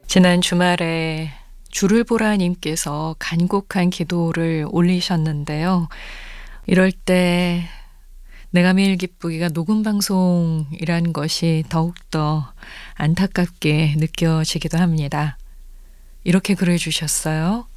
지난 주말에 주를 보라 님께서 간곡한 기도를 올리셨는데요. 이럴 때 내가 매일 기쁘기가 녹음 방송이란 것이 더욱더 안타깝게 느껴지기도 합니다. 이렇게 글을 주셨어요.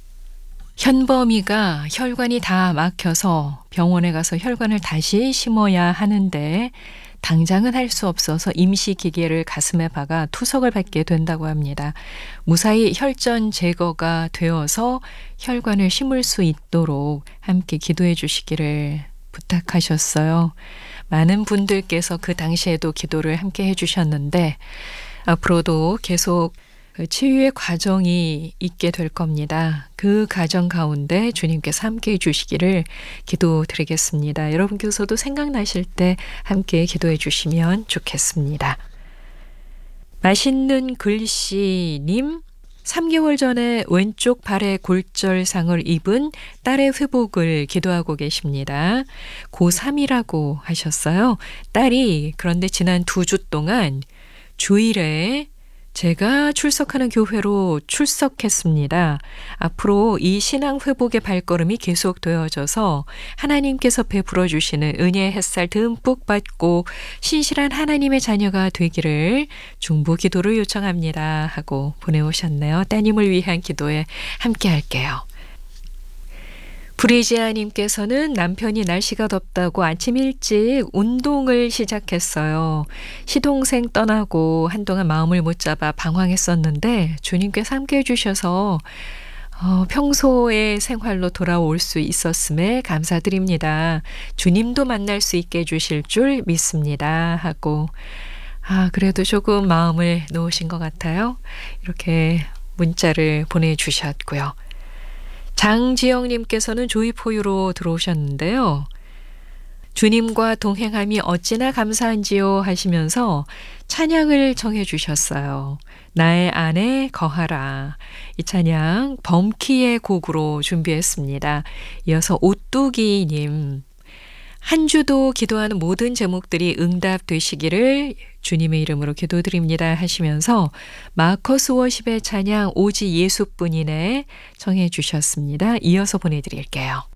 현범이가 혈관이 다 막혀서 병원에 가서 혈관을 다시 심어야 하는데 당장은 할 수 없어서 임시 기계를 가슴에 박아 투석을 받게 된다고 합니다. 무사히 혈전 제거가 되어서 혈관을 심을 수 있도록 함께 기도해 주시기를 부탁하셨어요. 많은 분들께서 그 당시에도 기도를 함께 해 주셨는데 앞으로도 계속 치유의 과정이 있게 될 겁니다. 그 과정 가운데 주님께서 함께 해 주시기를 기도드리겠습니다. 여러분께서도 생각나실 때 함께 기도해 주시면 좋겠습니다. 맛있는 글씨님, 3개월 전에 왼쪽 발에 골절상을 입은 딸의 회복을 기도하고 계십니다. 고3이라고 하셨어요. 딸이 그런데 지난 2주 동안 주일에 제가 출석하는 교회로 출석했습니다. 앞으로 이 신앙 회복의 발걸음이 계속되어져서 하나님께서 베풀어 주시는 은혜의 햇살 듬뿍 받고 신실한 하나님의 자녀가 되기를 중보 기도를 요청합니다 하고 보내오셨네요. 따님을 위한 기도에 함께 할게요. 브리지아님께서는 남편이 날씨가 덥다고 아침 일찍 운동을 시작했어요. 시동생 떠나고 한동안 마음을 못 잡아 방황했었는데 주님께서 함께 해주셔서 평소의 생활로 돌아올 수 있었음에 감사드립니다. 주님도 만날 수 있게 해주실 줄 믿습니다 하고 그래도 조금 마음을 놓으신 것 같아요. 이렇게 문자를 보내주셨고요. 장지영님께서는 조이포유로 들어오셨는데요. 주님과 동행함이 어찌나 감사한지요 하시면서 찬양을 청해 주셨어요. 나의 안에 거하라. 이 찬양 범키의 곡으로 준비했습니다. 이어서 오뚜기님. 한 주도 기도하는 모든 제목들이 응답되시기를 주님의 이름으로 기도드립니다 하시면서 마커스 워십의 찬양 오직 예수뿐이네 청해 주셨습니다. 이어서 보내드릴게요.